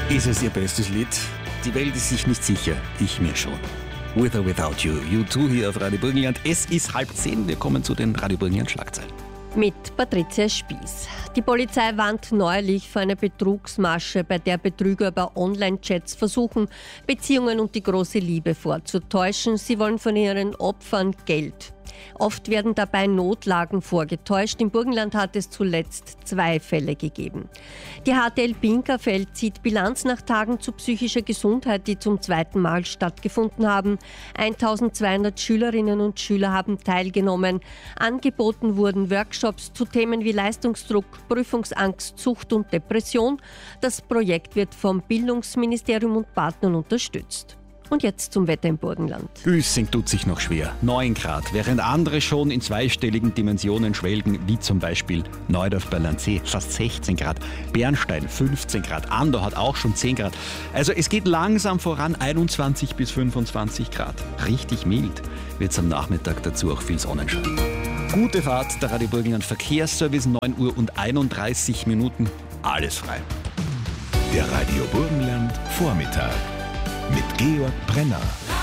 Ist es ihr bestes Lied? Die Welt ist sich nicht sicher, ich mir schon. With or Without You, U2 hier auf Radio Burgenland. Es ist 9:30, wir kommen zu den Radio Burgenland Schlagzeilen. Mit Patricia Spieß. Die Polizei warnt neuerlich vor einer Betrugsmasche, bei der Betrüger über Online-Chats versuchen, Beziehungen und die große Liebe vorzutäuschen. Sie wollen von ihren Opfern Geld. Oft werden dabei Notlagen vorgetäuscht. Im Burgenland hat es zuletzt 2 Fälle gegeben. Die HTL Binkerfeld zieht Bilanz nach Tagen zu psychischer Gesundheit, die zum 2. Mal stattgefunden haben. 1200 Schülerinnen und Schüler haben teilgenommen. Angeboten wurden Workshops zu Themen wie Leistungsdruck, Prüfungsangst, Sucht und Depression. Das Projekt wird vom Bildungsministerium und Partnern unterstützt. Und jetzt zum Wetter im Burgenland. Güssing tut sich noch schwer, 9 Grad, während andere schon in zweistelligen Dimensionen schwelgen, wie zum Beispiel Neudorf bei Landsee, fast 16 Grad, Bernstein 15 Grad, Andau hat auch schon 10 Grad. Also es geht langsam voran, 21 bis 25 Grad. Richtig mild wird es am Nachmittag, dazu auch viel Sonnenschein. Gute Fahrt, der Radio Burgenland Verkehrsservice, 9 Uhr und 31 Minuten, alles frei. Der Radio Burgenland Vormittag mit Georg Brenner.